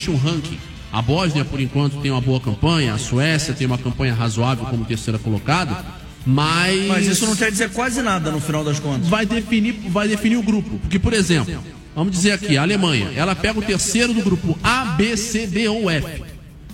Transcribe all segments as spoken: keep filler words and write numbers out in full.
um ranking. A Bósnia, por enquanto, tem uma boa campanha, a Suécia tem uma campanha razoável como terceira colocada, mas... Mas isso não quer dizer quase nada no final das contas. Vai definir, vai definir o grupo, porque, por exemplo, vamos dizer aqui, a Alemanha, ela pega o terceiro do grupo A, B, C, D ou F.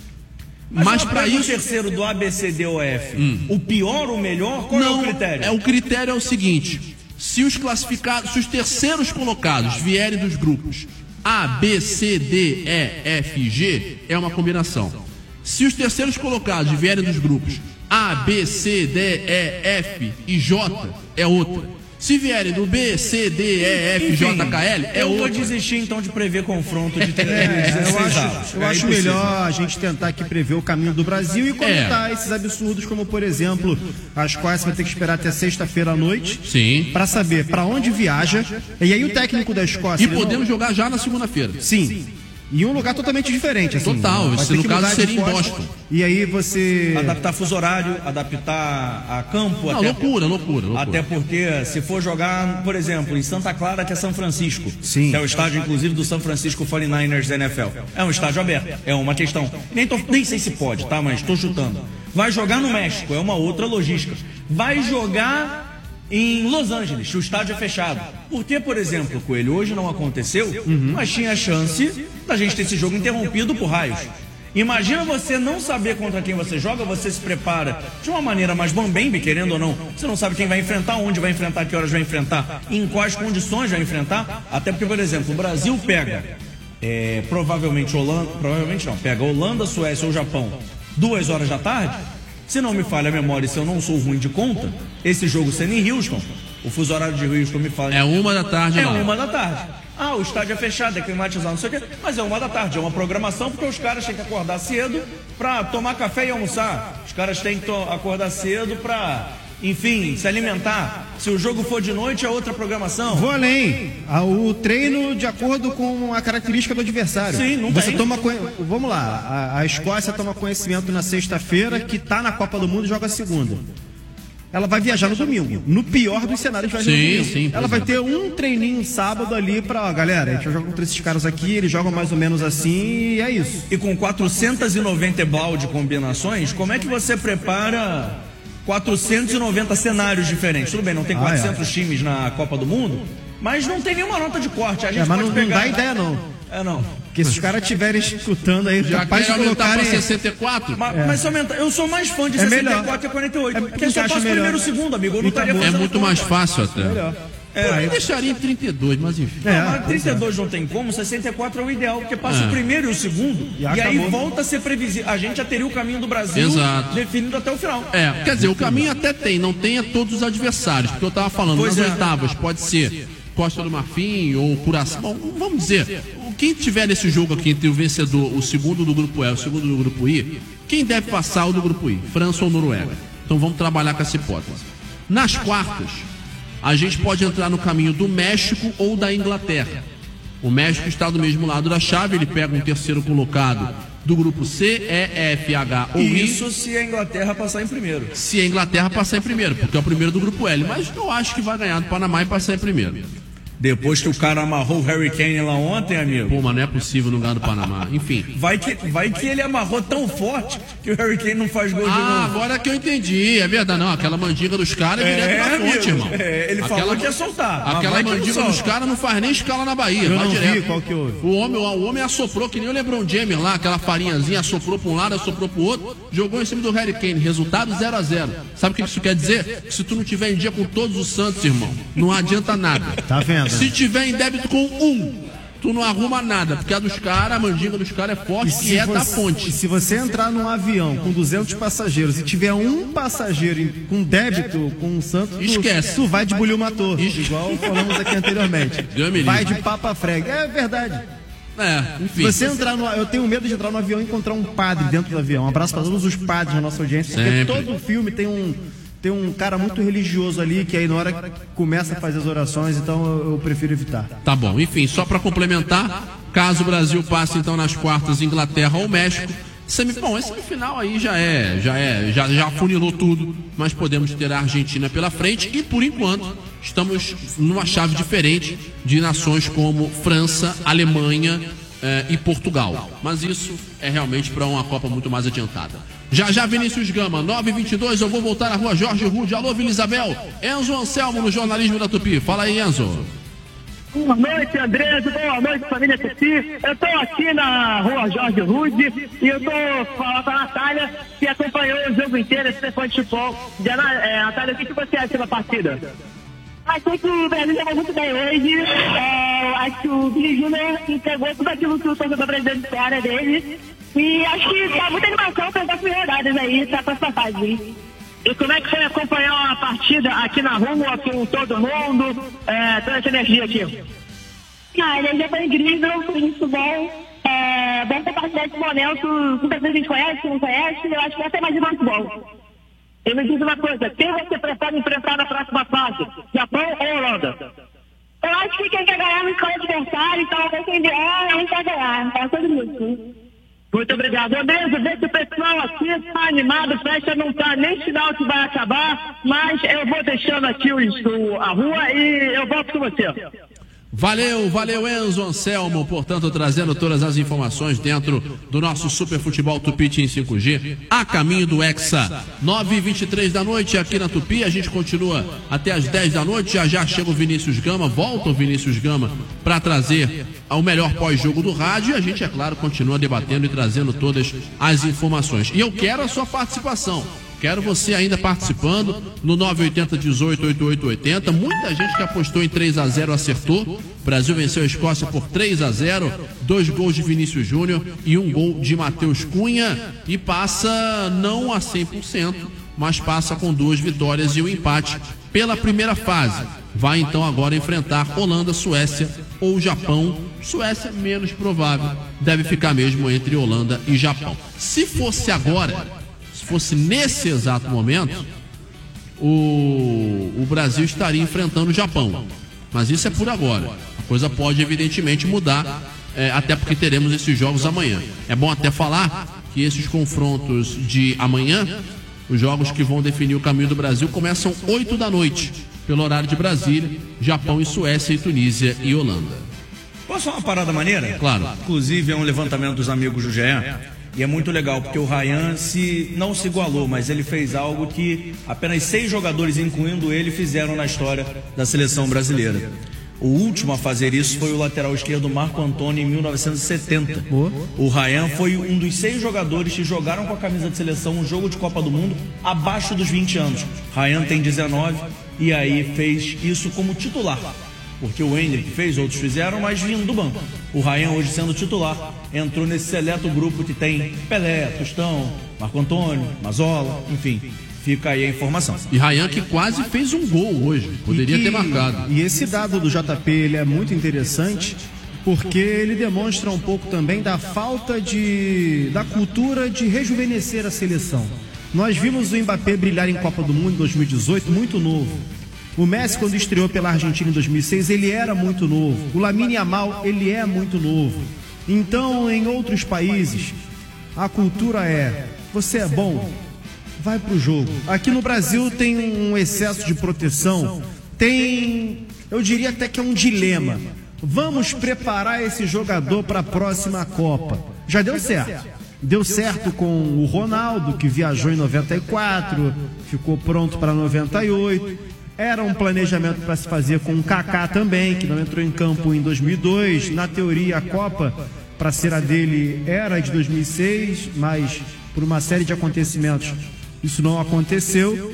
Mas, mas para isso... o terceiro do A, B, C, D ou F, hum. o pior ou o melhor, qual não, é o critério? É, o critério é o seguinte, se os classificados, se os terceiros colocados vierem dos grupos A, B, C, D, E, F, G, é uma combinação. Se os terceiros colocados vierem dos grupos A, B, C, D, E, F e J, é outra. Se vierem do B, C, D, E, F, J, K, L, é eu outra. vou desistir então de prever confronto de é, eu acho, anos. eu é acho melhor a gente tentar aqui prever o caminho do Brasil e comentar é. esses absurdos, como por exemplo, as quais você vai ter que esperar até sexta-feira à noite. Sim. Para saber para onde viaja. E aí o técnico da Escócia. E podemos não... jogar já na segunda-feira. Sim. E um lugar totalmente diferente, assim. Total, esse no caso seria em Boston. E aí você... Adaptar fuso horário, adaptar a campo. Não, até loucura, loucura, loucura. Até porque se for jogar, por exemplo, em Santa Clara, que é São Francisco. Sim. Que é o estádio, inclusive, do San Francisco quarenta e nine ers da N F L. É um estádio aberto, é uma questão. Nem, tô, nem sei se pode, tá? Mas estou chutando. Vai jogar no México, é uma outra logística. Vai jogar em Los Angeles, o estádio é fechado. Porque, por exemplo, Coelho, hoje não aconteceu, uhum. mas tinha a chance da gente ter esse jogo interrompido por raios. Imagina você não saber contra quem você joga, você se prepara de uma maneira mais bambembe, querendo ou não. Você não sabe quem vai enfrentar, onde vai enfrentar, que horas vai enfrentar, em quais condições vai enfrentar. Até porque, por exemplo, o Brasil pega, é, provavelmente Holanda, provavelmente não, pega Holanda, Suécia ou Japão, duas horas da tarde. Se não me falha a memória e se eu não sou ruim de conta, esse jogo sendo em Houston, o fuso horário de Houston me fala... É uma da tarde É lá. uma da tarde. Ah, o estádio é fechado, é climatizado, não sei o quê. Mas é uma da tarde, é uma programação, porque os caras têm que acordar cedo para tomar café e almoçar. Os caras têm que acordar cedo para, enfim, se alimentar. Se o jogo for de noite, é outra programação. Vou além. O treino de acordo com a característica do adversário. Sim, não Você tem. toma... Vamos lá. A, a Escócia toma conhecimento na sexta-feira que está na Copa do Mundo e joga segunda. Ela vai viajar no domingo. No pior dos cenários, vai viajar sim, no domingo. Sim, ela vai ter um treininho sábado ali pra, ó, galera, a gente vai jogar contra esses caras aqui, eles jogam mais ou menos assim e é isso. E com quatrocentas e noventa blau de combinações, como é que você prepara quatrocentos e noventa cenários diferentes? Tudo bem, não tem quatrocentos ah, é. times na Copa do Mundo, mas não tem nenhuma nota de corte. A gente é, mas pode não, pegar... não dá ideia, não. É, não. Porque se os caras estiverem escutando aí, já capaz de colocar para em... sessenta e quatro? Mas, é. mas aumenta, eu sou mais fã de é sessenta e quatro e quarenta e oito. É porque eu só faço primeiro e segundo, amigo. Eu não estaria é muito conta. mais fácil até. Melhor. É, eu deixaria em trinta e dois, mas enfim. É, não, mas trinta e dois não tem como, sessenta e quatro é o ideal, porque passa é. o primeiro e o segundo, e, e aí volta a ser previsível. A gente já teria o caminho do Brasil Exato. definido até o final. É, quer dizer, o caminho até tem, não tem a todos os adversários, porque eu tava falando, pois nas é. oitavas pode ser Costa do Marfim ou Curaçao. Bom, vamos dizer, quem tiver nesse jogo aqui entre o vencedor, o segundo do grupo E e o segundo do grupo I, quem deve passar o do grupo I? França ou Noruega? Então vamos trabalhar com essa hipótese. Nas quartas, a gente pode entrar no caminho do México ou da Inglaterra. O México está do mesmo lado da chave, ele pega um terceiro colocado do grupo C, E, F, H ou I. Isso se a Inglaterra passar em primeiro. Se a Inglaterra passar em primeiro, porque é o primeiro do grupo L. Mas eu acho que vai ganhar do Panamá e passar em primeiro. Depois que o cara amarrou o Harry Kane lá ontem, amigo. Pô, mas não é possível não ganhar do Panamá. Enfim. Vai que, vai que ele amarrou tão forte que o Harry Kane não faz gol ah, de novo. Ah, agora que eu entendi. É verdade, não. Aquela mandiga dos caras é direto é, na fonte, irmão. É, ele aquela, falou que ia soltar. Aquela mandiga dos caras não faz nem escala na Bahia. Eu vai não direto. Vi qual que houve. O homem, o homem assoprou, que nem o LeBron James lá, aquela farinhazinha, assoprou pra um lado, assoprou pro outro, jogou em cima do Harry Kane. Resultado zero a zero. Sabe o que isso quer dizer? Que se tu não tiver em dia com todos os santos, irmão, não adianta nada. Tá vendo? Se tiver em débito com um, tu não arruma nada, porque a dos caras, a mandiga dos caras é forte e, e é você, da fonte. E se você entrar num avião com duzentos passageiros e tiver um passageiro com débito com um santo, esquece. Tu, tu vai de bulho mator, igual falamos aqui anteriormente. Vai de papa frega. É verdade. É, enfim. Você entrar no, eu tenho medo de entrar no avião e encontrar um padre dentro do avião. Um abraço para todos os padres da nossa audiência, porque sempre. Todo filme tem um Tem um cara muito religioso ali que aí na hora que começa a fazer as orações, então eu, eu prefiro evitar. Tá bom, enfim, só para complementar, caso o Brasil passe então nas quartas, Inglaterra ou México, semi, bom, esse semifinal aí já é, já é, já, já afunilou tudo, mas podemos ter a Argentina pela frente e por enquanto estamos numa chave diferente de nações como França, Alemanha é, e Portugal. Mas isso é realmente para uma Copa muito mais adiantada. Já já Vinícius Gama, nove e vinte e dois, eu vou voltar à rua Jorge Rude. Alô, Vila Isabel. Enzo Anselmo no jornalismo da Tupi. Fala aí, Enzo. Boa noite, André. Boa noite, família Tupi. Eu estou aqui na rua Jorge Rude e eu estou falando com a Natália, que acompanhou o jogo inteiro, esse telefone de futebol. É, Natália, o que você acha da partida? Achei que o Brasil jogou muito bem hoje. É, acho que o Vini Júnior entregou tudo aquilo que o torcedor brasileiro espera dele. E acho que tá muita animação para as prioridades aí, tá para essa fase. E como é que foi acompanhar a partida aqui na rua, com todo mundo, é, toda essa energia aqui? Ah, a energia foi incrível, foi muito bom. É, bom compartilhar esse momento, muitas vezes a gente conhece, não conhece, eu acho que essa é mais muito bom. E me diz uma coisa, quem você prefere enfrentar na próxima fase? Japão ou Holanda? Eu acho que quem quer ganhar não escolhe adversário, então quem vier, a gente vai ganhar. É tudo isso. Muito obrigado. Andresa, vê que o pessoal aqui está animado, festa não está nem sinal que vai acabar, mas eu vou deixando aqui o, o, a rua e eu volto com você. Valeu, valeu Enzo Anselmo, portanto trazendo todas as informações dentro do nosso Super Futebol Tupi em cinco G, a caminho do Hexa. Nove e vinte e três da noite aqui na Tupi, a gente continua até as dez da noite, já já chega o Vinícius Gama, volta o Vinícius Gama para trazer o melhor pós-jogo do rádio e a gente, é claro, continua debatendo e trazendo todas as informações. E eu quero a sua participação. Quero você ainda participando no nove oito zero, dezoito, oitenta e oito oitenta. Muita gente que apostou em três a zero acertou. O Brasil venceu a Escócia por três a zero. Dois gols de Vinícius Júnior e um gol de Matheus Cunha. E passa não a cem por cento, mas passa com duas vitórias e um empate pela primeira fase. Vai então agora enfrentar Holanda, Suécia ou Japão. Suécia menos provável. Deve ficar mesmo entre Holanda e Japão. Se fosse agora... Se fosse nesse exato momento, o, o Brasil estaria enfrentando o Japão. Mas isso é por agora. A coisa pode evidentemente mudar, é, até porque teremos esses jogos amanhã. É bom até falar que esses confrontos de amanhã, os jogos que vão definir o caminho do Brasil, começam oito da noite, pelo horário de Brasília, Japão e Suécia e Tunísia e Holanda. Posso falar uma parada maneira? Claro. Inclusive é um levantamento dos amigos do G E. E é muito legal, porque o Ryan se, não se igualou, mas ele fez algo que apenas seis jogadores, incluindo ele, fizeram na história da seleção brasileira. O último a fazer isso foi o lateral esquerdo Marco Antônio em mil novecentos e setenta. O Ryan foi um dos seis jogadores que jogaram com a camisa de seleção um jogo de Copa do Mundo abaixo dos vinte anos. Ryan tem dezenove e aí fez isso como titular. Porque o Hendrick fez, outros fizeram, mas vindo do banco. O Ryan, hoje sendo titular, entrou nesse seleto grupo que tem Pelé, Tostão, Marco Antônio, Mazola, enfim, fica aí a informação. E Ryan que quase fez um gol hoje, poderia que, ter marcado. E esse dado do J P, ele é muito interessante, porque ele demonstra um pouco também da falta de, da cultura de rejuvenescer a seleção. Nós vimos o Mbappé brilhar em Copa do Mundo em dois mil e dezoito, muito novo. O Messi, quando estreou pela Argentina em dois mil e seis, ele era muito novo. O Lamine Yamal, ele é muito novo. Então, em outros países, a cultura é: você é bom, vai pro jogo. Aqui no Brasil tem um excesso de proteção, tem, eu diria até que é um dilema. Vamos preparar esse jogador para a próxima Copa. Já deu certo. Deu certo com o Ronaldo, que viajou em noventa e quatro, ficou pronto para noventa e oito. Era um planejamento para se fazer com o Kaká também, que não entrou em campo em dois mil e dois. Na teoria, a Copa, para ser a dele, era de dois mil e seis, mas por uma série de acontecimentos isso não aconteceu.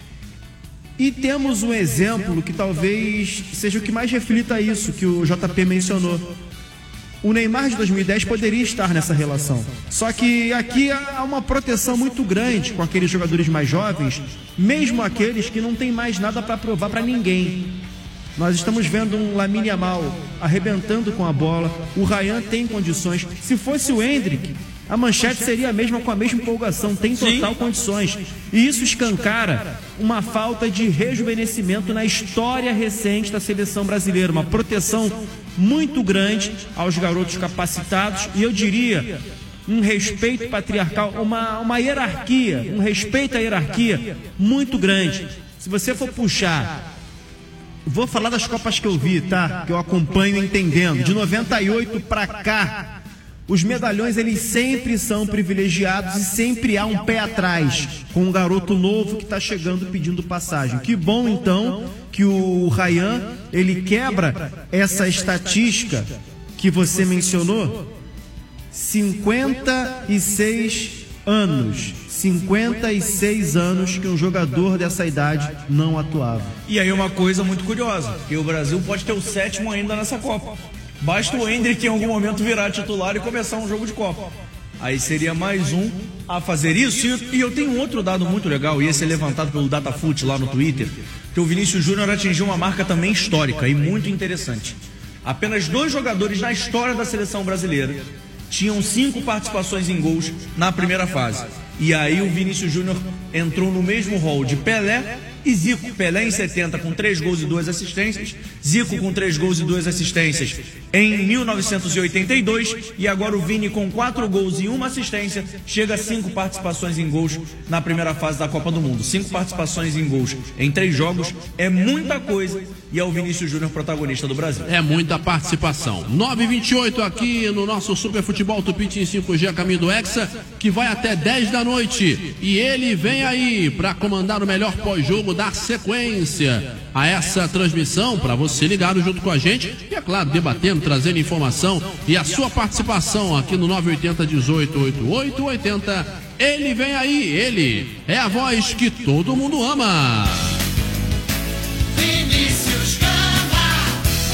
E temos um exemplo que talvez seja o que mais reflita isso que o J P mencionou. O Neymar de dois mil e dez poderia estar nessa relação. Só que aqui há uma proteção muito grande com aqueles jogadores mais jovens, mesmo aqueles que não têm mais nada para provar para ninguém. Nós estamos vendo um Lamine Yamal arrebentando com a bola. O Ryan tem condições. Se fosse o Hendrick, a manchete seria a mesma, com a mesma empolgação. Tem total Sim. condições. E isso escancara uma falta de rejuvenescimento na história recente da seleção brasileira. Uma proteção muito grande aos garotos capacitados. E eu diria, um respeito patriarcal, uma, uma hierarquia, um respeito à hierarquia muito grande. Se você for puxar... Vou falar das Copas que eu vi, tá? Que eu acompanho entendendo. De noventa e oito pra cá, Os medalhões, eles sempre são privilegiados e sempre há um pé atrás com um garoto novo que está chegando pedindo passagem. Que bom, então, que o Ryan, ele quebra essa estatística que você mencionou. cinquenta e seis anos. cinquenta e seis anos que um jogador dessa idade não atuava. E aí uma coisa muito curiosa, que o Brasil pode ter o sétimo ainda nessa Copa. Basta o Endrick em algum momento virar titular e começar um jogo de Copa. Aí seria mais um a fazer isso. E eu tenho um outro dado muito legal, e esse é levantado pelo Datafut lá no Twitter, que o Vinícius Júnior atingiu uma marca também histórica e muito interessante. Apenas dois jogadores na história da seleção brasileira tinham cinco participações em gols na primeira fase. E aí o Vinícius Júnior entrou no mesmo rol de Pelé e Zico. Pelé em setenta com três gols e duas assistências, Zico com três gols e duas assistências em mil novecentos e oitenta e dois, e agora o Vini com quatro gols e uma assistência chega a cinco participações em gols na primeira fase da Copa do Mundo. Cinco participações em gols em três jogos é muita coisa, e é o Vinícius Júnior protagonista do Brasil. É muita participação. nove e vinte e oito aqui no nosso Super Futebol Tupitim cinco G a caminho do Hexa, que vai até dez da noite, e ele vem aí para comandar o melhor pós-jogo, dar sequência a essa transmissão para você ligado junto com a gente e, é claro, debatendo, trazendo informação e a sua participação aqui no nove oito zero, dezoito oitenta e oito oitenta. Ele vem aí, ele é a voz que todo mundo ama. Vinícius Gama.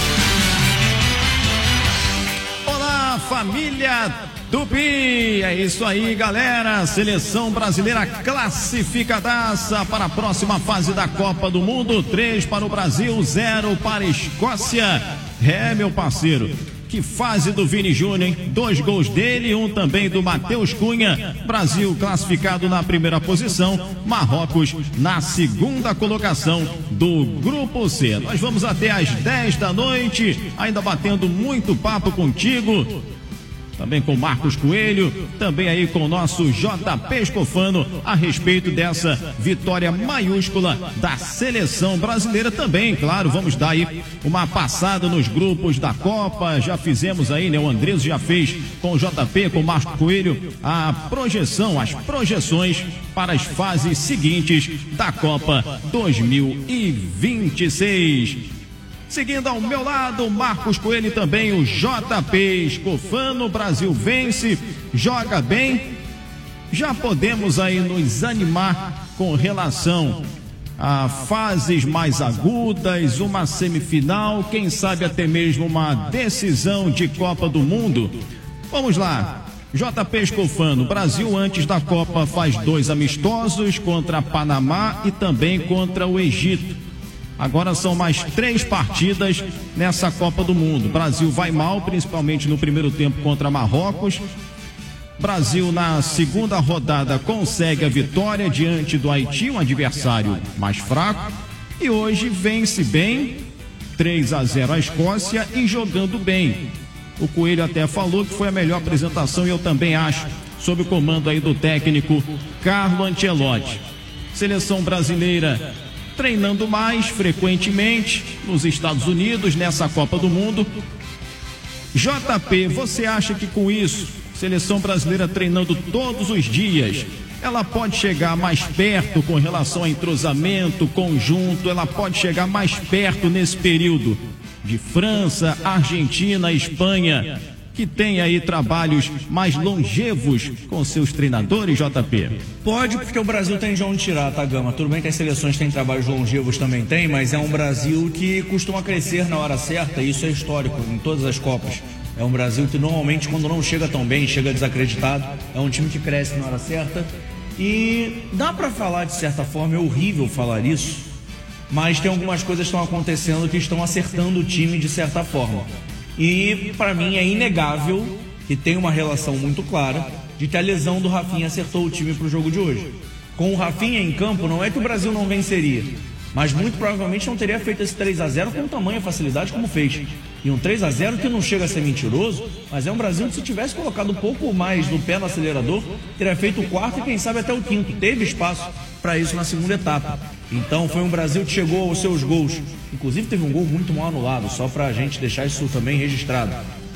Olá, família Tupi, é isso aí, galera. Seleção brasileira classificadaça para a próxima fase da Copa do Mundo. Três para o Brasil, zero para a Escócia. É, meu parceiro, que fase do Vini Júnior, hein? Dois gols dele, um também do Matheus Cunha. Brasil classificado na primeira posição, Marrocos na segunda colocação do Grupo C. Nós vamos até às dez da noite, ainda batendo muito papo contigo. Também com Marcos Coelho, também aí com o nosso J P Escofano a respeito dessa vitória maiúscula da seleção brasileira também. Claro, vamos dar aí uma passada nos grupos da Copa. Já fizemos aí, né? O Andrés já fez com o J P, com o Marcos Coelho, a projeção, as projeções para as fases seguintes da Copa dois mil e vinte e seis. Seguindo ao meu lado, Marcos Coelho e também o J P Escofano. O Brasil vence, joga bem. Já podemos aí nos animar com relação a fases mais agudas, uma semifinal, quem sabe até mesmo uma decisão de Copa do Mundo. Vamos lá, J P Escofano. O Brasil antes da Copa faz dois amistosos contra Panamá e também contra o Egito. Agora são mais três partidas nessa Copa do Mundo. O Brasil vai mal, principalmente no primeiro tempo contra Marrocos. Brasil na segunda rodada consegue a vitória diante do Haiti, um adversário mais fraco. E hoje vence bem, três a zero a Escócia e jogando bem. O Coelho até falou que foi a melhor apresentação e eu também acho, sob o comando aí do técnico Carlo Ancelotti. Seleção brasileira treinando mais frequentemente nos Estados Unidos nessa Copa do Mundo. J P, você acha que com isso, seleção brasileira treinando todos os dias, ela pode chegar mais perto com relação a entrosamento, conjunto, ela pode chegar mais perto nesse período de França, Argentina, Espanha, que tem aí trabalhos mais longevos com seus treinadores, J P? Pode, porque o Brasil tem de onde tirar, tá, Gama? Tudo bem que as seleções têm trabalhos longevos, também tem, mas é um Brasil que costuma crescer na hora certa, e isso é histórico em todas as Copas. É um Brasil que normalmente, quando não chega tão bem, chega desacreditado. É um time que cresce na hora certa. E dá pra falar, de certa forma, é horrível falar isso, mas tem algumas coisas que estão acontecendo que estão acertando o time de certa forma. E para mim é inegável que tem uma relação muito clara de que a lesão do Rafinha acertou o time para o jogo de hoje. Com o Rafinha em campo, não é que o Brasil não venceria, mas muito provavelmente não teria feito esse três a zero com tamanha facilidade como fez. E um três a zero que não chega a ser mentiroso, mas é um Brasil que, se tivesse colocado um pouco mais do pé no acelerador, teria feito o quarto e quem sabe até o quinto. Teve espaço para isso na segunda etapa. Então foi um Brasil que chegou aos seus gols. Inclusive teve um gol muito mal anulado, só para a gente deixar isso também registrado.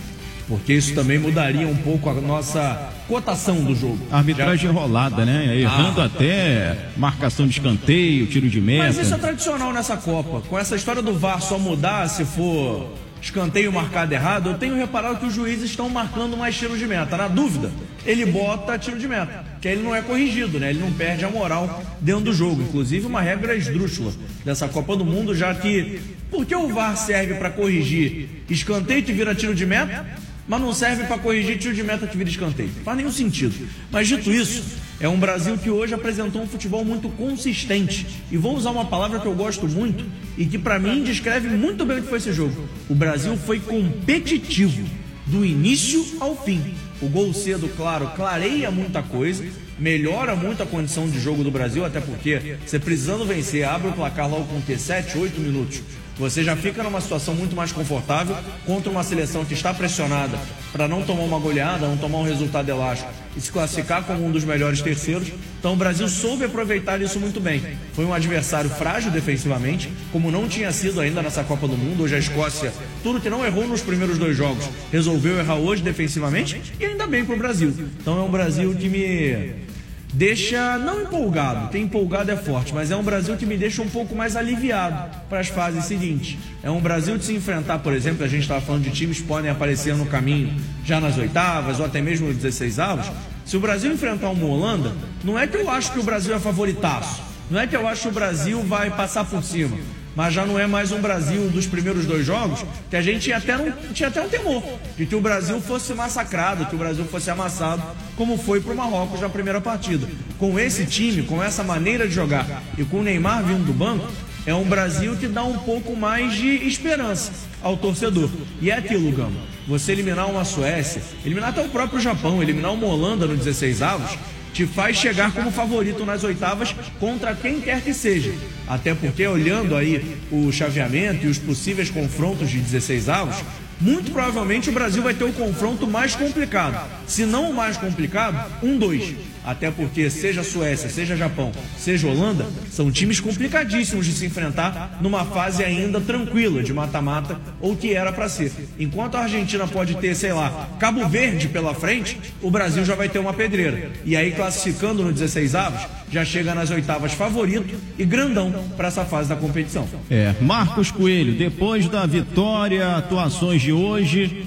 porque isso também mudaria um pouco a nossa cotação do jogo. A arbitragem Já... enrolada, né? Errando ah, até marcação de escanteio, tiro de meta. Mas isso é tradicional nessa Copa. Com essa história do V A R só mudar se for escanteio marcado errado, eu tenho reparado que os juízes estão marcando mais tiro de meta. Na dúvida, ele bota tiro de meta, que aí ele não é corrigido, né? Ele não perde a moral dentro do jogo. Inclusive, uma regra esdrúxula dessa Copa do Mundo, já que... Por que o V A R serve para corrigir escanteio que vira tiro de meta, mas não serve para corrigir tiro de meta que vira escanteio? Não faz nenhum sentido. Mas dito isso, é um Brasil que hoje apresentou um futebol muito consistente. E vou usar uma palavra que eu gosto muito e que para mim descreve muito bem o que foi esse jogo. O Brasil foi competitivo do início ao fim. O gol cedo, claro, clareia muita coisa, melhora muito a condição de jogo do Brasil, até porque você precisando vencer, abre o placar logo com sete, oito minutos. Você já fica numa situação muito mais confortável contra uma seleção que está pressionada para não tomar uma goleada, não tomar um resultado elástico e se classificar como um dos melhores terceiros. Então o Brasil soube aproveitar isso muito bem. Foi um adversário frágil defensivamente, como não tinha sido ainda nessa Copa do Mundo. Hoje a Escócia, tudo que não errou nos primeiros dois jogos, resolveu errar hoje defensivamente, e ainda bem para o Brasil. Então é um Brasil que me... deixa, não empolgado, tem empolgado é forte, mas é um Brasil que me deixa um pouco mais aliviado para as fases seguintes. É um Brasil de se enfrentar, por exemplo, a gente estava falando de times que podem aparecer no caminho já nas oitavas ou até mesmo nos dezesseis avos. Se o Brasil enfrentar uma Holanda, não é que eu acho que o Brasil é favoritaço, não é que eu acho que o Brasil vai passar por cima, mas já não é mais um Brasil dos primeiros dois jogos, que a gente tinha até um, tinha até um temor de que o Brasil fosse massacrado, que o Brasil fosse amassado, como foi para o Marrocos na primeira partida. Com esse time, com essa maneira de jogar e com o Neymar vindo do banco, é um Brasil que dá um pouco mais de esperança ao torcedor. E é aquilo, Gama, você eliminar uma Suécia, eliminar até o próprio Japão, eliminar uma Holanda no dezesseis avos, te faz chegar como favorito nas oitavas contra quem quer que seja. Até porque, olhando aí o chaveamento e os possíveis confrontos de dezesseis avos, muito provavelmente o Brasil vai ter o confronto mais complicado. Se não o mais complicado, um dois. Até porque seja Suécia, seja Japão, seja Holanda, são times complicadíssimos de se enfrentar numa fase ainda tranquila de mata-mata, ou que era para ser. Enquanto a Argentina pode ter, sei lá, Cabo Verde pela frente, o Brasil já vai ter uma pedreira. E aí, classificando no dezesseis avos, já chega nas oitavas favorito e grandão para essa fase da competição. É, Marcos Coelho, depois da vitória, atuações de hoje,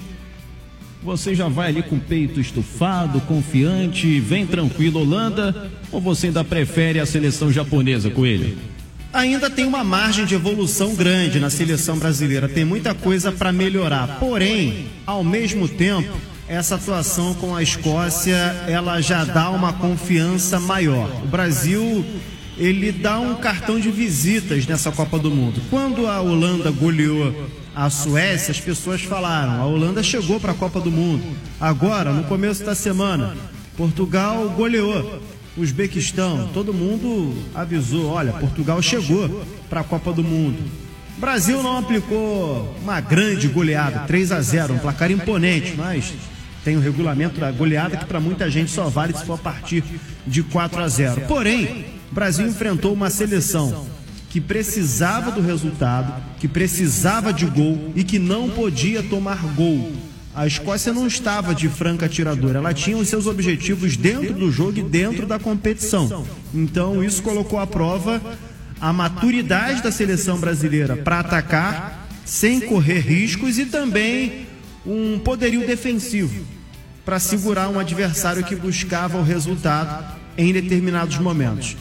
você já vai ali com o peito estufado, confiante, vem tranquilo, Holanda, ou você ainda prefere a seleção japonesa, Coelho? Ainda tem uma margem de evolução grande na seleção brasileira, tem muita coisa para melhorar, porém, ao mesmo tempo, essa atuação com a Escócia, ela já dá uma confiança maior. O Brasil, ele dá um cartão de visitas nessa Copa do Mundo. Quando a Holanda goleou a Suécia, as pessoas falaram, a Holanda chegou para a Copa do Mundo. Agora, no começo da semana, Portugal goleou o Uzbequistão. Todo mundo avisou, olha, Portugal chegou para a Copa do Mundo. O Brasil não aplicou uma grande goleada, três a zero, um placar imponente, mas tem o regulamento da goleada que para muita gente só vale se for a partir de quatro a zero. Porém, o Brasil enfrentou uma seleção que precisava do resultado, que precisava de gol e que não podia tomar gol. A Escócia não estava de franca atiradora, ela tinha os seus objetivos dentro do jogo e dentro da competição. Então isso colocou à prova a maturidade da seleção brasileira para atacar sem correr riscos e também um poderio defensivo para segurar um adversário que buscava o resultado em determinados momentos.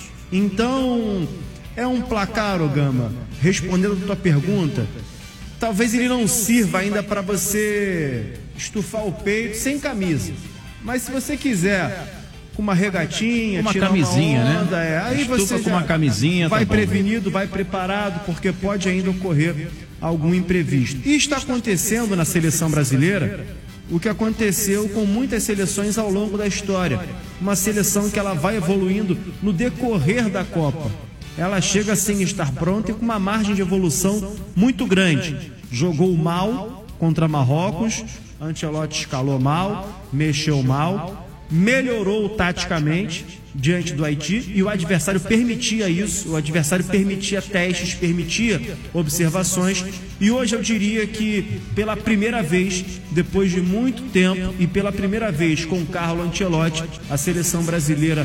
Então, é um placar, ô Gama, respondendo a tua pergunta, talvez ele não sirva ainda para você estufar o peito sem camisa. Mas se você quiser com uma regatinha, uma tirar camisinha, uma onda, né? É, aí Estufa você com uma camisinha, vai tá bom, prevenido, vai preparado, porque pode ainda ocorrer algum imprevisto. E está acontecendo na seleção brasileira o que aconteceu com muitas seleções ao longo da história. Uma seleção que ela vai evoluindo no decorrer da Copa. Ela chega sem estar pronta e com uma margem de evolução muito grande. Jogou mal contra Marrocos, Ancelotti escalou mal, mexeu mal, melhorou taticamente, diante do Haiti, e o adversário permitia isso, o adversário permitia testes, permitia observações, e hoje eu diria que pela primeira vez, depois de muito tempo, e pela primeira vez com Carlo Ancelotti, a seleção brasileira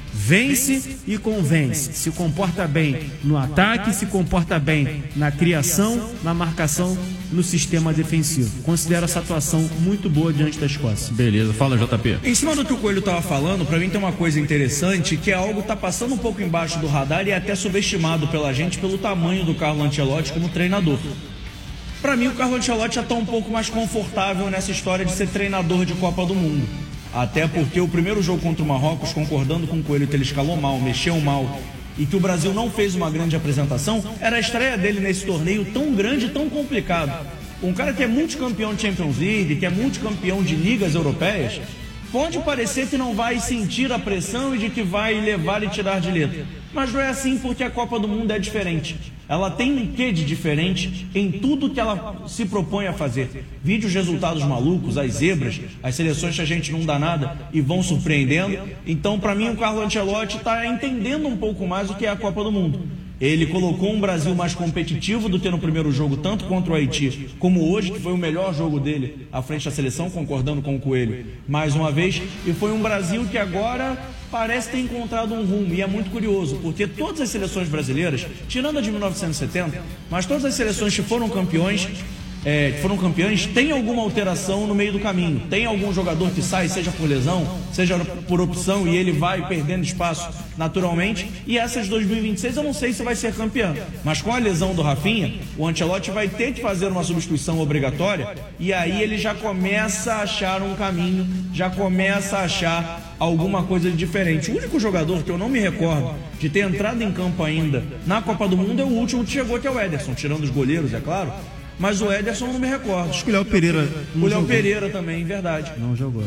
vence e convence, se comporta bem no ataque, se comporta bem na criação, na marcação, no sistema defensivo. Considero essa atuação muito boa diante da Escócia. Beleza, fala J P. Em cima do que o Coelho estava falando, para mim tem uma coisa interessante, que é algo que está passando um pouco embaixo do radar e é até subestimado pela gente pelo tamanho do Carlo Ancelotti como treinador. Para mim o Carlo Ancelotti já está um pouco mais confortável nessa história de ser treinador de Copa do Mundo. Até porque o primeiro jogo contra o Marrocos, concordando com o Coelho que ele escalou mal, mexeu mal, e que o Brasil não fez uma grande apresentação, era a estreia dele nesse torneio tão grande e tão complicado. Um cara que é multicampeão de Champions League, que é multicampeão de ligas europeias, pode parecer que não vai sentir a pressão e de que vai levar e tirar de letra. Mas não é assim, porque a Copa do Mundo é diferente. Ela tem um quê de diferente em tudo que ela se propõe a fazer. Vide os resultados malucos, as zebras, as seleções que a gente não dá nada e vão surpreendendo. Então, para mim, o Carlo Ancelotti está entendendo um pouco mais o que é a Copa do Mundo. Ele colocou um Brasil mais competitivo do que no primeiro jogo, tanto contra o Haiti, como hoje, que foi o melhor jogo dele à frente da seleção, concordando com o Coelho, mais uma vez. E foi um Brasil que agora parece ter encontrado um rumo, e é muito curioso, porque todas as seleções brasileiras, tirando a de mil novecentos e setenta, mas todas as seleções que foram campeões, É, que foram campeões, tem alguma alteração no meio do caminho. Tem algum jogador que sai, seja por lesão, seja por opção, e ele vai perdendo espaço naturalmente. E essas de dois mil e vinte e seis eu não sei se vai ser campeão, mas com a lesão do Rafinha, o Ancelotti vai ter que fazer uma substituição obrigatória, e aí ele já começa a achar um caminho, já começa a achar alguma coisa de diferente. O único jogador que eu não me recordo de ter entrado em campo ainda na Copa do Mundo é o último que chegou, que é o Ederson, tirando os goleiros, é claro. Mas o Ederson não me recordo. Acho que o Léo Pereira O Léo Pereira também, verdade. Não jogou.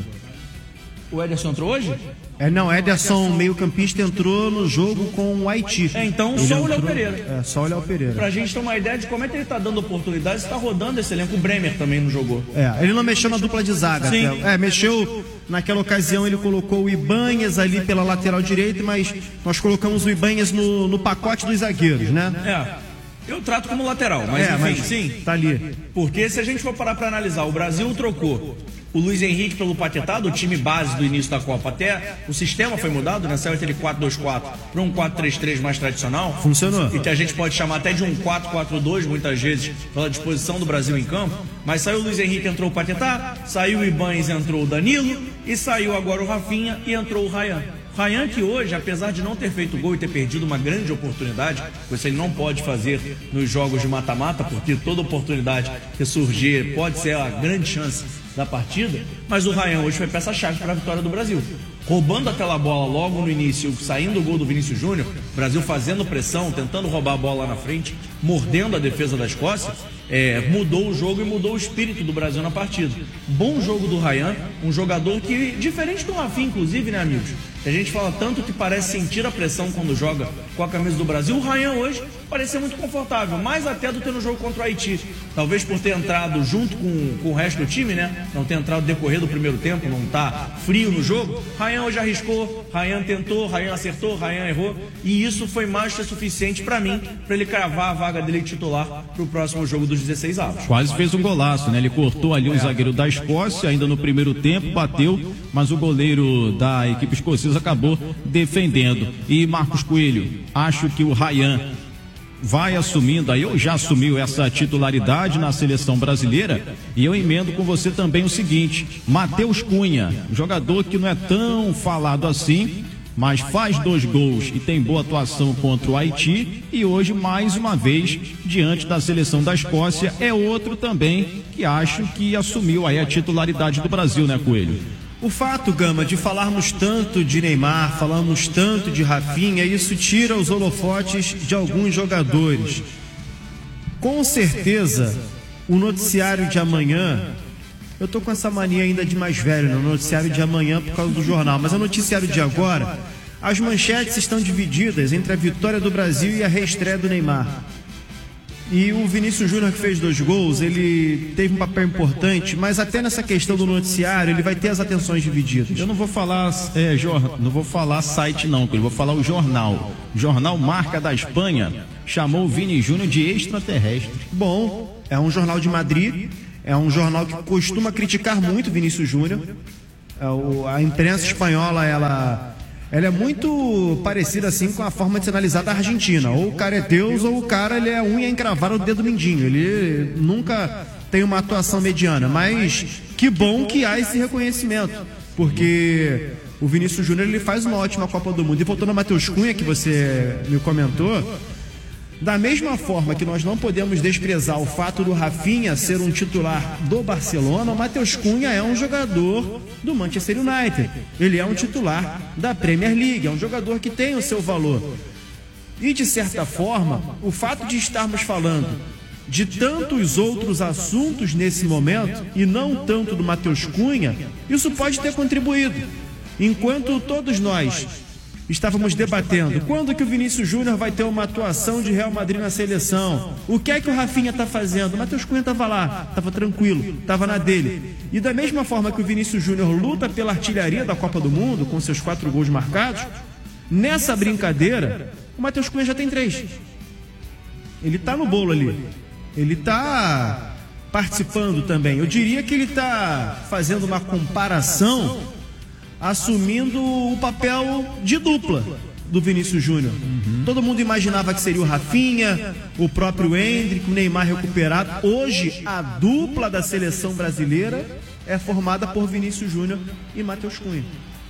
O Ederson entrou hoje? É, não, Ederson, meio campista, entrou no jogo com o Haiti. É, então ele só entrou, o Léo Pereira. É, só o Léo Pereira. Pra gente ter uma ideia de como é que ele tá dando oportunidades, tá rodando esse elenco. O Bremer também não jogou. É, ele não mexeu na dupla de zaga. Sim. Até. É, mexeu, naquela ocasião ele colocou o Ibanez ali pela lateral direita, mas nós colocamos o Ibanez no, no pacote dos zagueiros, né? É. Eu trato como lateral, mas é, enfim, mas sim. Tá ali. Porque se a gente for parar para analisar, o Brasil trocou o Luiz Henrique pelo Paquetá, do time base do início da Copa, até o sistema foi mudado, né? Saiu aquele quatro dois quatro para um quatro três três mais tradicional. Funcionou. E que a gente pode chamar até de um quatro quatro dois, muitas vezes, pela disposição do Brasil em campo. Mas saiu o Luiz Henrique, entrou o Paquetá, saiu o Ibanez, entrou o Danilo, e saiu agora o Rafinha e entrou o Ryan. Ryan, que hoje, apesar de não ter feito gol e ter perdido uma grande oportunidade, coisa que ele não pode fazer nos jogos de mata-mata, porque toda oportunidade que surgir pode ser a grande chance da partida, mas o Ryan hoje foi peça-chave para a vitória do Brasil. Roubando aquela bola logo no início, saindo o gol do Vinícius Júnior, Brasil fazendo pressão, tentando roubar a bola lá na frente, mordendo a defesa da Escócia, é, mudou o jogo e mudou o espírito do Brasil na partida. Bom jogo do Ryan, um jogador que, diferente do Rafinha, inclusive, né, amigos? A gente fala tanto que parece sentir a pressão quando joga com a camisa do Brasil. O Ryan hoje parece ser muito confortável, mais até do que no jogo contra o Haiti. Talvez por ter entrado junto com, com o resto do time, né? Não ter entrado no decorrer do primeiro tempo, não tá frio no jogo. Ryan hoje arriscou, Ryan tentou, Ryan acertou, Ryan errou. E isso foi mais que suficiente para mim, para ele cravar a vaga dele de titular para o próximo jogo dos dezesseis avos. Quase fez um golaço, né? Ele cortou ali o zagueiro da Escócia, ainda no primeiro tempo, bateu, mas o goleiro da equipe escocesa acabou defendendo. E Marcos Coelho, acho que o Ryan vai assumindo, aí eu já assumiu essa titularidade na seleção brasileira, e eu emendo com você também o seguinte: Matheus Cunha, jogador que não é tão falado assim, mas faz dois gols e tem boa atuação contra o Haiti, e hoje mais uma vez diante da seleção da Escócia é outro também que acho que assumiu aí a titularidade do Brasil, né, Coelho? O fato, Gama, de falarmos tanto de Neymar, falarmos tanto de Rafinha, isso tira os holofotes de alguns jogadores. Com certeza, o noticiário de amanhã, eu tô com essa mania ainda de mais velho, no noticiário de amanhã por causa do jornal, mas o noticiário de agora, as manchetes estão divididas entre a vitória do Brasil e a reestreia do Neymar. E o Vinícius Júnior, que fez dois gols, ele teve um papel importante, mas até nessa questão do noticiário, ele vai ter as atenções divididas. Eu não vou falar, é, jor, não vou falar site não, eu vou falar o jornal. O jornal Marca da Espanha chamou o Vini Júnior de extraterrestre. Bom, é um jornal de Madrid, é um jornal que costuma criticar muito o Vinícius Júnior. É, o, a imprensa espanhola, ela... Ela é muito parecida assim com a forma de se analisar da Argentina. Ou o cara é Deus, ou o cara ele é unha encravada no dedo mindinho. Ele nunca tem uma atuação mediana. Mas que bom que há esse reconhecimento. Porque o Vinícius Júnior ele faz uma ótima Copa do Mundo. E voltando ao Matheus Cunha, que você me comentou, da mesma forma que nós não podemos desprezar o fato do Rafinha ser um titular do Barcelona, o Matheus Cunha é um jogador do Manchester United. Ele é um titular da Premier League, é um jogador que tem o seu valor. E, de certa forma, o fato de estarmos falando de tantos outros assuntos nesse momento, e não tanto do Matheus Cunha, isso pode ter contribuído. Enquanto todos nós estávamos debatendo quando que o Vinícius Júnior vai ter uma atuação de Real Madrid na seleção, o que é que o Rafinha está fazendo, o Matheus Cunha estava lá, estava tranquilo, estava na dele. E da mesma forma que o Vinícius Júnior luta pela artilharia da Copa do Mundo, com seus quatro gols marcados, nessa brincadeira o Matheus Cunha já tem três. Ele está no bolo ali, ele está participando também. Eu diria que ele está fazendo uma comparação, assumindo o papel de dupla do Vinícius Júnior. Uhum. Todo mundo imaginava que seria o Rafinha, o próprio Endrick, o Neymar recuperado. Hoje, a dupla da seleção brasileira é formada por Vinícius Júnior e Matheus Cunha.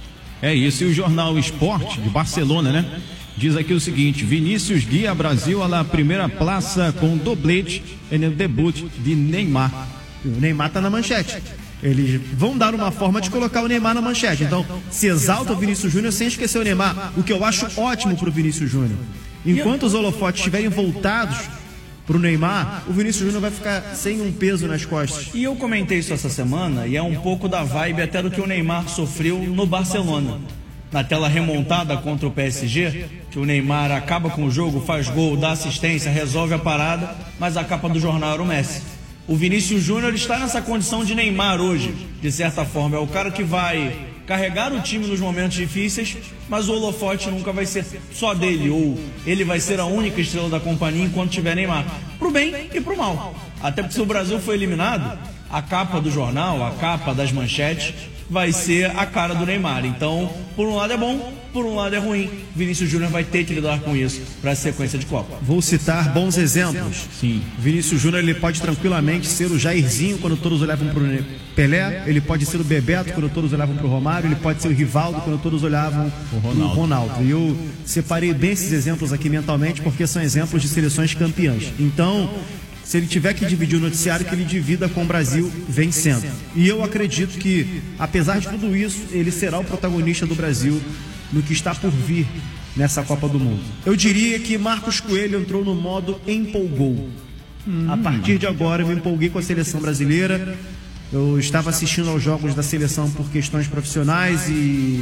É isso, e o jornal Esporte de Barcelona, né? Diz aqui o seguinte: Vinícius guia Brasil à primeira plaça com doblete no debut de Neymar. O Neymar está na manchete. Eles vão dar uma forma de colocar o Neymar na manchete. Então, se exalta o Vinícius Júnior sem esquecer o Neymar, o que eu acho ótimo para o Vinícius Júnior. Enquanto os holofotes estiverem voltados para o Neymar, o Vinícius Júnior vai ficar sem um peso nas costas. E eu comentei isso essa semana, e é um pouco da vibe até do que o Neymar sofreu no Barcelona. Naquela remontada contra o P S G, que o Neymar acaba com o jogo, faz gol, dá assistência, resolve a parada, mas a capa do jornal era o Messi. O Vinícius Júnior está nessa condição de Neymar hoje, de certa forma. É o cara que vai carregar o time nos momentos difíceis, mas o holofote nunca vai ser só dele, ou ele vai ser a única estrela da companhia enquanto tiver Neymar. Pro bem e pro mal. Até porque se o Brasil for eliminado, a capa do jornal, a capa das manchetes, vai ser a cara do Neymar. Então, por um lado é bom, por um lado é ruim. Vinícius Júnior vai ter que lidar com isso para a sequência de Copa. Vou citar bons exemplos. Sim. Vinícius Júnior ele pode tranquilamente ser o Jairzinho quando todos olhavam para o Pelé, ele pode ser o Bebeto quando todos olhavam para o Romário, ele pode ser o Rivaldo quando todos olhavam para o Ronaldo. E eu separei bem esses exemplos aqui mentalmente porque são exemplos de seleções campeãs. Então, se ele tiver que dividir o noticiário, que ele divida com o Brasil vencendo. E eu acredito que, apesar de tudo isso, ele será o protagonista do Brasil no que está por vir nessa Copa do Mundo. Eu diria que Marcos Coelho entrou no modo empolgou. Hum. A partir de agora eu me empolguei com a seleção brasileira. Eu estava assistindo aos jogos da seleção por questões profissionais e,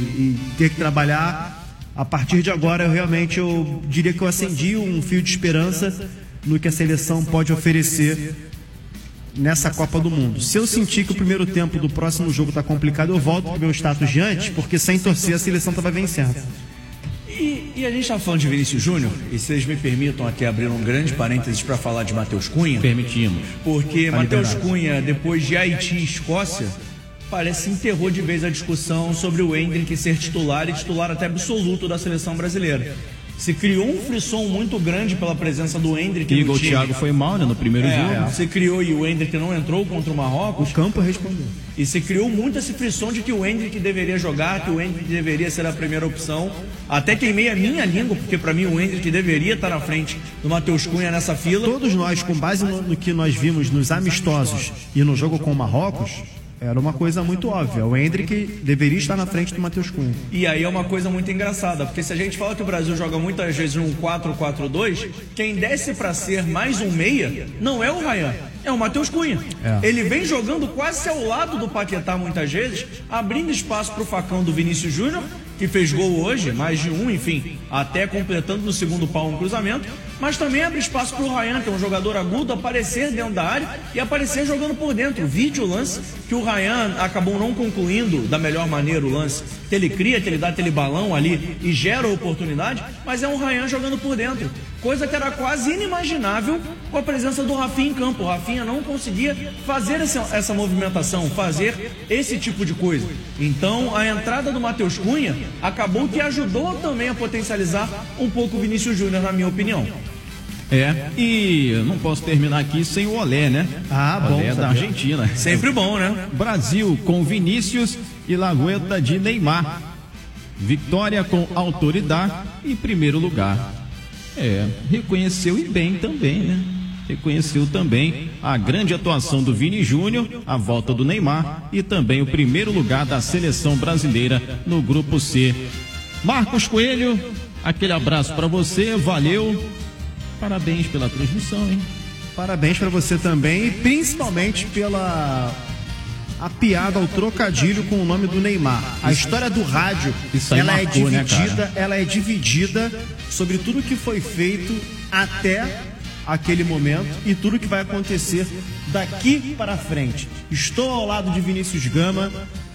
e ter que trabalhar. A partir de agora eu realmente eu diria que eu acendi um fio de esperança no que a seleção pode oferecer nessa Copa do Mundo. Se eu sentir que o primeiro tempo do próximo jogo está complicado, eu volto para o meu status de antes, porque sem torcer a seleção estava vencendo. E, e a gente está falando de Vinícius Júnior, e vocês me permitam aqui abrir um grande parênteses para falar de Matheus Cunha. Permitimos. Porque Matheus Cunha, depois de Haiti e Escócia, parece enterrou de vez a discussão sobre o Endrick ser titular e titular até absoluto da seleção brasileira. Se criou um frisson muito grande pela presença do Endrick no time. O Thiago foi mal, né, no primeiro é, jogo. Se criou e o Endrick não entrou contra o Marrocos. O campo respondeu. E se criou muito esse frisson de que o Endrick deveria jogar, que o Endrick deveria ser a primeira opção. Até queimei a minha língua, porque para mim o Endrick deveria estar na frente do Matheus Cunha nessa fila. Todos nós, com base no, no que nós vimos nos amistosos e no jogo com o Marrocos, era uma coisa muito óbvia. O Endrick deveria estar na frente do Matheus Cunha. E aí é uma coisa muito engraçada, porque se a gente fala que o Brasil joga muitas vezes num quatro quatro dois, quem desce para ser mais um meia não é o Ryan, é o Matheus Cunha. É. Ele vem jogando quase ao lado do Paquetá muitas vezes, abrindo espaço para o facão do Vinícius Júnior, que fez gol hoje, mais de um, enfim, até completando no segundo pau um cruzamento, mas também abre espaço para o Ryan, que é um jogador agudo, aparecer dentro da área e aparecer jogando por dentro. Vídeo o lance que o Ryan acabou não concluindo da melhor maneira o lance, que ele cria, que ele dá aquele balão ali e gera oportunidade, mas é um Ryan jogando por dentro, coisa que era quase inimaginável com a presença do Rafinha em campo. O Rafinha não conseguia fazer essa, essa movimentação, fazer esse tipo de coisa. Então a entrada do Matheus Cunha acabou que ajudou também a potencializar um pouco o Vinícius Júnior, na minha opinião. É, e eu não posso terminar aqui sem o Olé, né? Ah, bom. Olé da Argentina. Sempre bom, né? Brasil com Vinícius e Lagueta de Neymar. Vitória com autoridade e primeiro lugar. É, reconheceu e bem também, né? Reconheceu também a grande atuação do Vini Júnior, a volta do Neymar e também o primeiro lugar da seleção brasileira no grupo C. Marcos Coelho, aquele abraço para você, valeu. Parabéns pela transmissão, hein? Parabéns para você também, e principalmente pela a piada ao trocadilho com o nome do Neymar. A história do rádio, Isso aí ela marcou, é né, dividida, cara? ela é dividida sobre tudo que foi feito até aquele momento e tudo que vai acontecer daqui para frente. Estou ao lado de Vinícius Gama.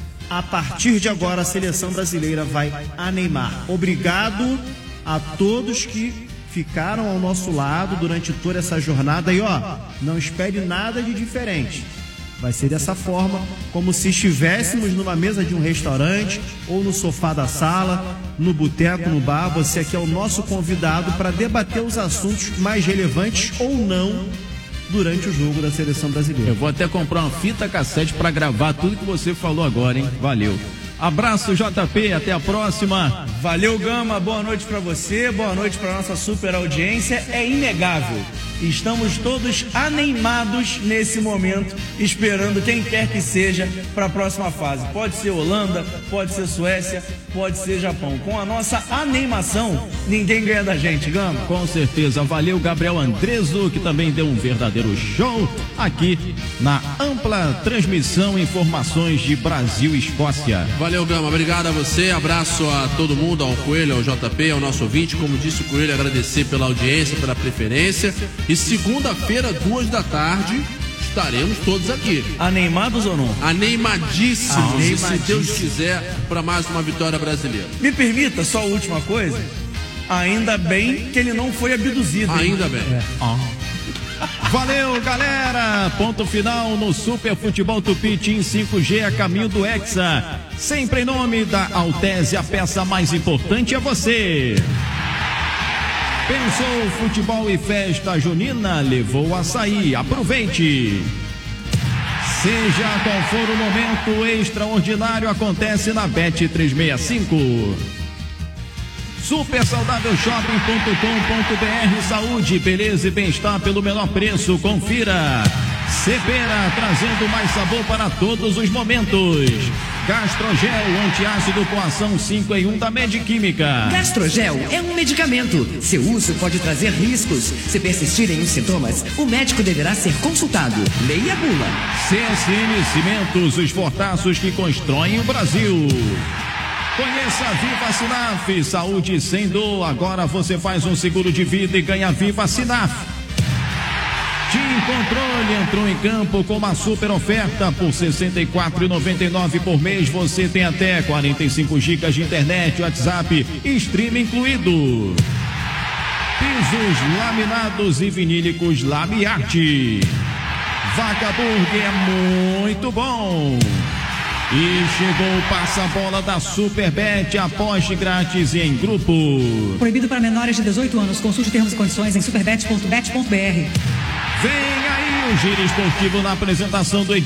A partir de agora a seleção brasileira vai a Neymar. Obrigado a todos que ficaram ao nosso lado durante toda essa jornada. E ó, não espere nada de diferente. Vai ser dessa forma, como se estivéssemos numa mesa de um restaurante ou no sofá da sala, no boteco, no bar. Você aqui é o nosso convidado para debater os assuntos mais relevantes ou não durante o jogo da seleção brasileira. Eu vou até comprar uma fita cassete para gravar tudo que você falou agora, hein? Valeu. Abraço, J P, até a próxima. Valeu, Gama, boa noite para você, boa noite para nossa super audiência. É inegável, estamos todos animados nesse momento, esperando quem quer que seja para a próxima fase. Pode ser Holanda, pode ser Suécia, pode ser Japão. Com a nossa animação, ninguém ganha da gente, Gama. Com certeza, valeu Gabriel Andreso, que também deu um verdadeiro show aqui na ampla transmissão, informações de Brasil e Escócia. Valeu, Gama, obrigado a você, abraço a todo mundo, ao Coelho, ao J P, ao nosso ouvinte. Como disse o Coelho, agradecer pela audiência, pela preferência. E segunda-feira, duas da tarde, estaremos todos aqui. Animados ou não? Animadíssimos, Animadíssimos. se Deus quiser, para mais uma vitória brasileira. Me permita só a última coisa. Ainda bem que ele não foi abduzido. hein? Ainda bem. É. Valeu, galera! Ponto final no Super Futebol Tupi Team cinco G a caminho do Hexa. Sempre em nome da Altese, a peça mais importante é você. Pensou futebol e festa junina? Levou açaí. Aproveite! Seja qual for o momento extraordinário, acontece na Bet trezentos e sessenta e cinco. super saudável shopping ponto com ponto br. Saúde, beleza e bem-estar pelo menor preço. Confira. Cepera, trazendo mais sabor para todos os momentos. Gastrogel, antiácido com ação cinco em um da Mediquímica. Gastrogel é um medicamento. Seu uso pode trazer riscos. Se persistirem os sintomas, o médico deverá ser consultado. Leia a bula. C S N Cimentos, os fortaços que constroem o Brasil. Conheça a Viva Sinaf, saúde sem dor. Agora você faz um seguro de vida e ganha Viva Sinaf. Team Controle entrou em campo com uma super oferta por sessenta e quatro reais e noventa e nove centavos por mês. Você tem até quarenta e cinco gigas de internet, WhatsApp e stream incluído. Pisos laminados e vinílicos Labiarte. Vaca Burger é muito bom. E chegou o passa-bola da Superbet, aposte grátis e em grupo. Proibido para menores de dezoito anos. Consulte termos e condições em superbet ponto bet ponto br. Vem aí o Giro Esportivo na apresentação do